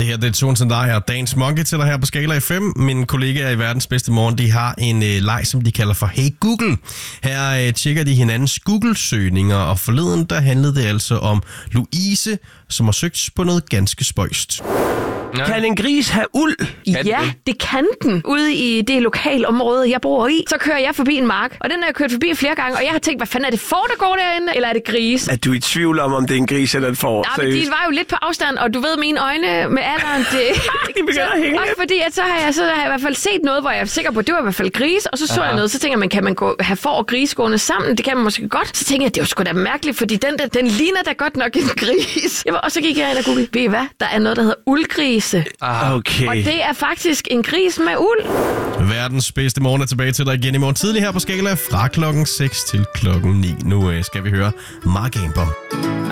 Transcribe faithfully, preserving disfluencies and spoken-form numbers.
Det her det er Tones and I og Dance Monkey til dig her på Skala F M. Mine kollegaer i Verdens Bedste Morgen, de har en øh, leg, som de kalder for Hey Google. Her øh, tjekker de hinandens Google-søgninger, og forleden der handlede det altså om Louise, som har søgt på noget ganske spøjst. Ja. Kan en gris have uld? Kan ja, det? det kan den. Ude i det lokale område, jeg bor i, så kører jeg forbi en mark. Og den har jeg kørt forbi flere gange, og jeg har tænkt, hvad fanden er det får, der går derinde? Eller er det gris? Er du i tvivl om, om det er en gris eller en får? Nej, men de var jo lidt på afstand, og du ved, mine øjne med alderen, det... de begynder at hænge. Også fordi, at så har, jeg, så har jeg i hvert fald set noget, hvor jeg er sikker på, at det var i hvert fald gris. Og så så Aha. jeg noget, så tænker man, kan man gå, have får og gris gående sammen? Det kan man måske godt. Så tænker jeg, det var sgu da mærkeligt, fordi den der, den ligner da godt nok en gris. Jeg var, og så gik jeg ind og googlede, ved I hvad? Der er noget, der hedder uldgrise. Ah, okay. Og det er faktisk en gris med uld. Verdens bedste morgen er tilbage til dig igen i morgen tidlig her på Skala fra klokken seks til klokken ni. Nu øh, skal vi høre Mark Amber.